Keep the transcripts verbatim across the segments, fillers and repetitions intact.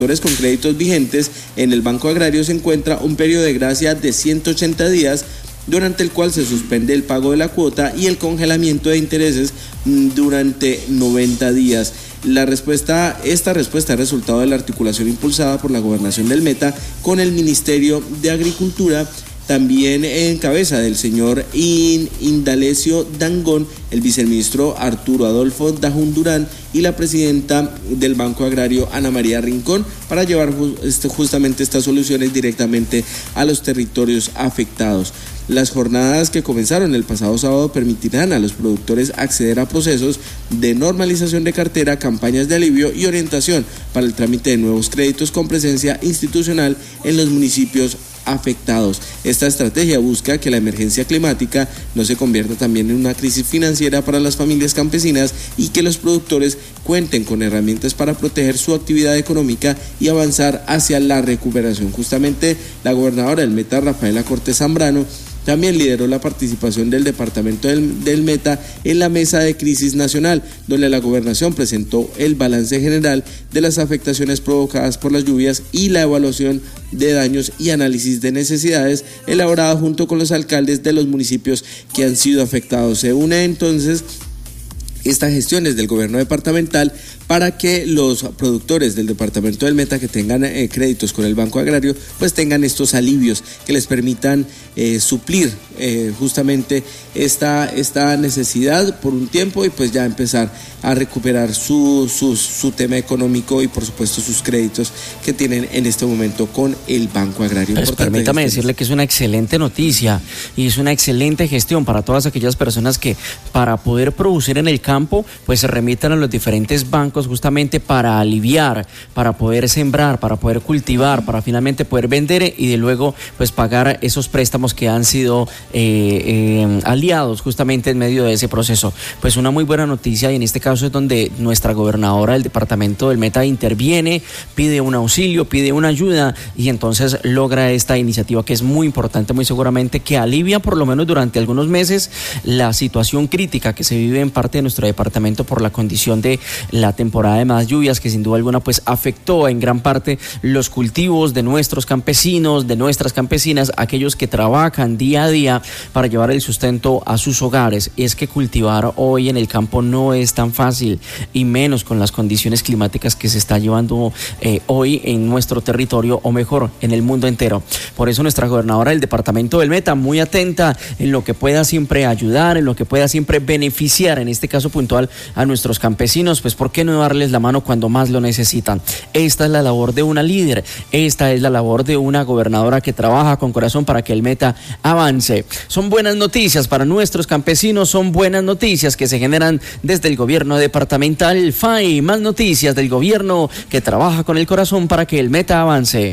productores con créditos vigentes en el Banco Agrario se encuentra un periodo de gracia de ciento ochenta días, durante el cual se suspende el pago de la cuota y el congelamiento de intereses durante noventa días. La respuesta, esta respuesta es resultado de la articulación impulsada por la Gobernación del Meta con el Ministerio de Agricultura, también en cabeza del señor Indalecio Dangond, el viceministro Arturo Adolfo Dajun Durán y la presidenta del Banco Agrario Ana María Rincón, para llevar justamente estas soluciones directamente a los territorios afectados. Las jornadas que comenzaron el pasado sábado permitirán a los productores acceder a procesos de normalización de cartera, campañas de alivio y orientación para el trámite de nuevos créditos con presencia institucional en los municipios afectados. Esta estrategia busca que la emergencia climática no se convierta también en una crisis financiera para las familias campesinas y que los productores cuenten con herramientas para proteger su actividad económica y avanzar hacia la recuperación. Justamente la gobernadora del Meta, Rafaela Cortés Zambrano, también lideró la participación del departamento del, del Meta en la mesa de crisis nacional, donde la gobernación presentó el balance general de las afectaciones provocadas por las lluvias y la evaluación de daños y análisis de necesidades elaborada junto con los alcaldes de los municipios que han sido afectados. Se une entonces estas gestiones del gobierno departamental para que los productores del departamento del Meta que tengan eh, créditos con el Banco Agrario pues tengan estos alivios que les permitan eh, suplir eh, justamente esta, esta necesidad por un tiempo y pues ya empezar a recuperar su, su, su tema económico y por supuesto sus créditos que tienen en este momento con el Banco Agrario. Pues permítame decirle que es una excelente noticia y es una excelente gestión para todas aquellas personas que para poder producir en el campo pues se remitan a los diferentes bancos justamente para aliviar, para poder sembrar, para poder cultivar, para finalmente poder vender y de luego pues pagar esos préstamos que han sido eh, eh, aliados justamente en medio de ese proceso. Pues una muy buena noticia y en este caso es donde nuestra gobernadora del departamento del Meta interviene, pide un auxilio, pide una ayuda y entonces logra esta iniciativa que es muy importante, muy seguramente que alivia por lo menos durante algunos meses la situación crítica que se vive en parte de nuestro departamento por la condición de la temporada de más lluvias que sin duda alguna pues afectó en gran parte los cultivos de nuestros campesinos, de nuestras campesinas, aquellos que trabajan día a día para llevar el sustento a sus hogares. Y es que cultivar hoy en el campo no es tan fácil y menos con las condiciones climáticas que se está llevando eh, hoy en nuestro territorio o mejor en el mundo entero. Por eso nuestra gobernadora del departamento del Meta muy atenta en lo que pueda siempre ayudar, en lo que pueda siempre beneficiar, en este caso puntual a nuestros campesinos, pues ¿por qué no darles la mano cuando más lo necesitan? Esta es la labor de una líder, esta es la labor de una gobernadora que trabaja con corazón para que el Meta avance. Son buenas noticias para nuestros campesinos, son buenas noticias que se generan desde el gobierno departamental. F A I, más noticias del gobierno que trabaja con el corazón para que el Meta avance.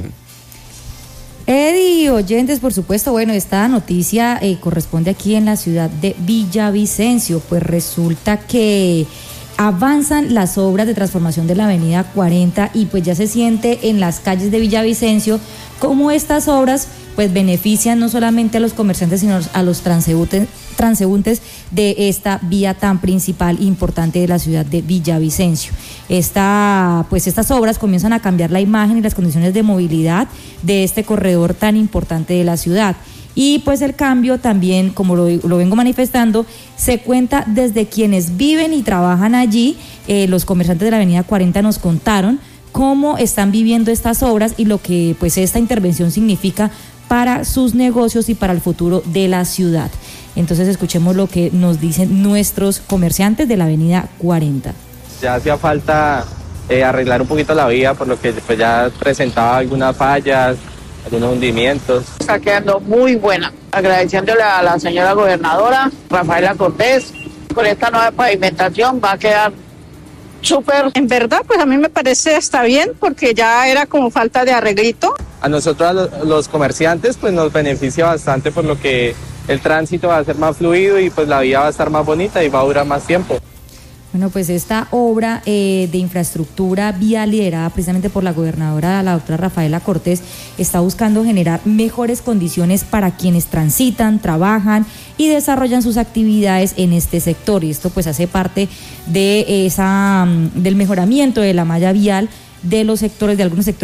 Eddie, oyentes, por supuesto, bueno, esta noticia eh, corresponde aquí en la ciudad de Villavicencio, pues resulta que avanzan las obras de transformación de la avenida cuarenta y pues ya se siente en las calles de Villavicencio cómo estas obras pues benefician no solamente a los comerciantes sino a los transeúntes, transeúntes de esta vía tan principal e importante de la ciudad de Villavicencio. Esta, pues estas obras comienzan a cambiar la imagen y las condiciones de movilidad de este corredor tan importante de la ciudad. Y pues el cambio también, como lo, lo vengo manifestando, se cuenta desde quienes viven y trabajan allí. Eh, los comerciantes de la avenida cuarenta nos contaron cómo están viviendo estas obras y lo que pues esta intervención significa para sus negocios y para el futuro de la ciudad. Entonces escuchemos lo que nos dicen nuestros comerciantes de la avenida cuarenta. Ya hacía falta eh, arreglar un poquito la vía, por lo que pues, ya presentaba algunas fallas, algunos hundimientos. Está quedando muy buena. Agradeciéndole a la señora gobernadora Rafaela Cortés por esta nueva pavimentación, va a quedar súper. En verdad, pues a mí me parece está bien porque ya era como falta de arreglito. A nosotros los comerciantes pues nos beneficia bastante por lo que el tránsito va a ser más fluido y pues la vía va a estar más bonita y va a durar más tiempo. Bueno, pues esta obra eh, de infraestructura vial liderada precisamente por la gobernadora, la doctora Rafaela Cortés, está buscando generar mejores condiciones para quienes transitan, trabajan y desarrollan sus actividades en este sector. Y esto pues hace parte de esa, del mejoramiento de la malla vial de los sectores, de algunos sectores